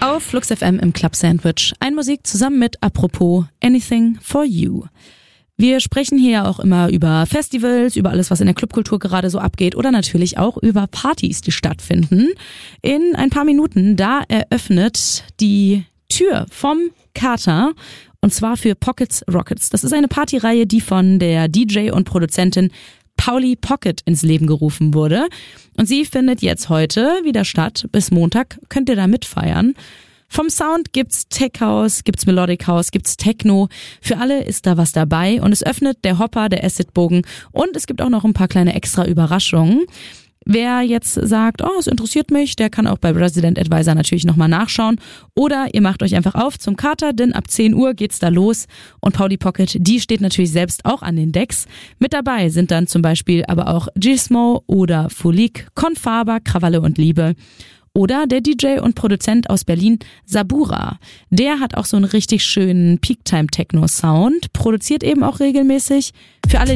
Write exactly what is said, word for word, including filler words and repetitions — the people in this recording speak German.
Auf Flux F M im Club Sandwich. Ein Musik zusammen mit Apropos Anything for You. Wir sprechen hier ja auch immer über Festivals, über alles, was in der Clubkultur gerade so abgeht oder natürlich auch über Partys, die stattfinden. In ein paar Minuten, da eröffnet die Tür vom Kater und zwar für Pockets Rockets. Das ist eine Partyreihe, die von der D J und Produzentin Pauli Pocket ins Leben gerufen wurde. Und sie findet jetzt heute wieder statt. Bis Montag könnt ihr da mitfeiern. Vom Sound gibt's Tech House, gibt's Melodic House, gibt's Techno. Für alle ist da was dabei und es öffnet der Hopper, der Acid-Bogen und es gibt auch noch ein paar kleine extra Überraschungen. Wer jetzt sagt, oh, es interessiert mich, der kann auch bei Resident Advisor natürlich nochmal nachschauen. Oder ihr macht euch einfach auf zum Kater, denn ab zehn Uhr geht's da los. Und Pauli Pocket, die steht natürlich selbst auch an den Decks. Mit dabei sind dann zum Beispiel aber auch Gizmo oder Fulik, Confaber, Krawalle und Liebe. Oder der D J und Produzent aus Berlin, Sabura. Der hat auch so einen richtig schönen Peak-Time-Techno-Sound, produziert eben auch regelmäßig. Für alle